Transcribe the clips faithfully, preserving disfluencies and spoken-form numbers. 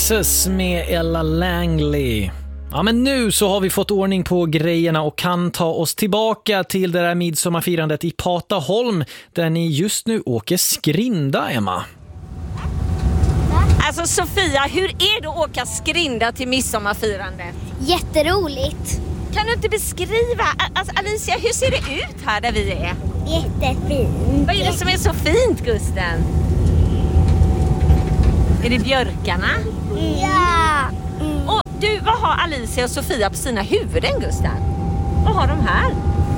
Texas med Ella Langley. Ja, men nu så har vi fått ordning på grejerna och kan ta oss tillbaka till det där midsommarfirandet i Pataholm där ni just nu åker skrinda, Emma. Alltså Sofia, hur är det att åka skrinda till midsommarfirandet? Jätteroligt. Kan du inte beskriva, alltså Alicia, hur ser det ut här där vi är? Jättefint. Vad är det som är så fint, Gusten? Är det björkarna? Ja. Mm. Och du, vad har Alicia och Sofia på sina huvuden, Gusten? Vad har de här?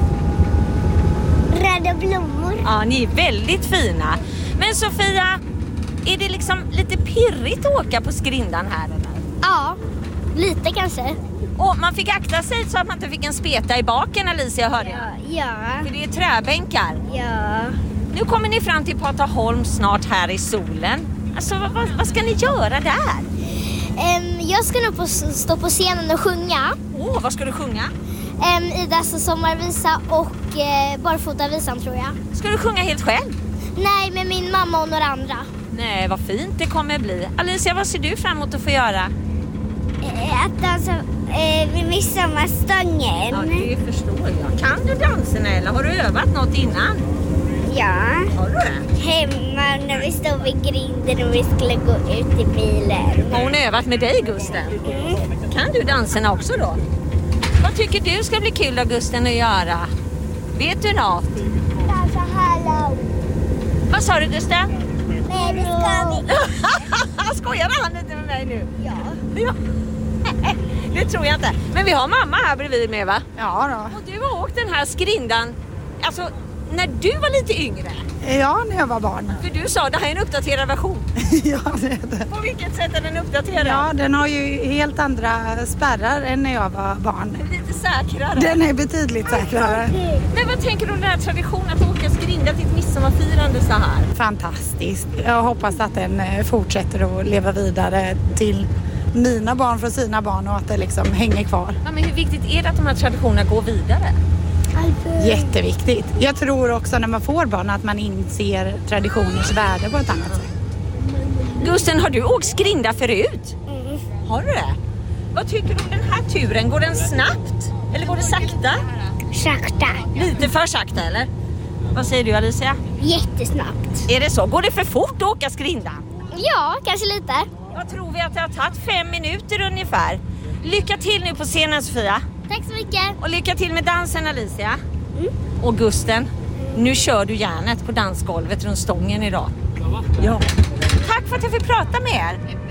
Röda blommor. Ja, ni är väldigt fina. Men Sofia, är det liksom lite pirrigt att åka på skrindan här eller? Ja, lite kanske. Och man fick akta sig så att man inte fick en speta i baken, Alicia, hörde jag. Ja. Ja. För det är träbänkar. Ja. Nu kommer ni fram till Pataholm snart här i solen. Alltså, vad, vad, vad ska ni göra där? Um, jag ska nog på, stå på scenen och sjunga. Åh, oh, vad ska du sjunga? Um, Idas sommarvisa och uh, barfotavisan, tror jag. Ska du sjunga helt själv? Nej, med min mamma och några andra. Nej, vad fint det kommer bli. Alicia, vad ser du fram emot att få göra? Uh, att dansa uh, vid midsommarstången. Ja, det förstår jag. Kan du danserna eller har du övat något innan? Ja. Har du det? Hemma när vi stod vid grinden och vi skulle gå ut i bilen. Har hon övat med dig, Gusten? Mm. Kan du danserna också då? Vad tycker du ska bli kul av Gusten att göra? Vet du något? Dansa hallå. Vad sa du, Gusten? Nej, det ska vi. Skojar han lite med mig nu? Ja. Ja. Det tror jag inte. Men vi har mamma här bredvid med, va? Ja då. Och du har åkt den här skrindan, alltså när du var lite yngre. Ja, när jag var barn. För du sa, det här är en uppdaterad version. Ja, det är det. På vilket sätt är den uppdaterad? Ja, den har ju helt andra spärrar än när jag var barn. Lite säkrare. Den är betydligt säkrare. Men vad tänker du om den här traditionen att åka skrinda till ett midsommarfirande så här? Fantastiskt. Jag hoppas att den fortsätter att leva vidare till mina barn från sina barn och att det liksom hänger kvar. Ja, men hur viktigt är det att de här traditionerna går vidare? Jätteviktigt. Jag tror också när man får barn att man inser traditioners värde på ett annat sätt. Gusten, har du åkt skrinda förut? Mm. Har du det? Vad tycker du om den här turen? Går den snabbt? Eller går det sakta? Sakta. Lite för sakta, eller? Vad säger du, Alicia? Jättesnabbt. Är det så? Går det för fort att åka skrinda? Ja, kanske lite. Jag tror vi att det har tagit fem minuter ungefär. Lycka till nu på scenen, Sofia. Tack så mycket. Och lycka till med dansen, Alicia. Mm. Och Gusten, nu kör du järnet på dansgolvet runt stången idag. Ja. Tack för att jag fick prata med er.